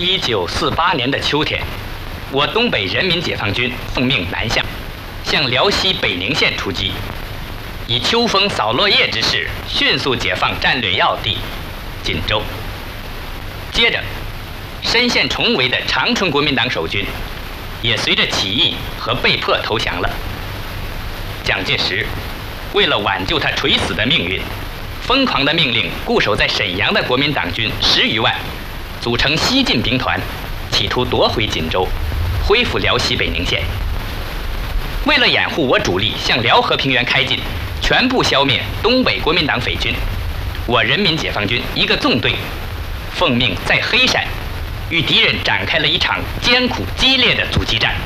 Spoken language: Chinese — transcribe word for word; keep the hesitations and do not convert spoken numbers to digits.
一九四八年的秋天，我东北人民解放军奉命南下，向辽西北宁县出击，以秋风扫落叶之势，迅速解放战略要地锦州。接着，深陷重围的长春国民党守军也随着起义和被迫投降了。蒋介石为了挽救他垂死的命运，疯狂地命令固守在沈阳的国民党军十余万组成西进兵团，企图夺回锦州，恢复辽西北宁县。为了掩护我主力向辽河平原开进，全部消灭东北国民党匪军，我人民解放军一个纵队奉命在黑山与敌人展开了一场艰苦激烈的阻击战。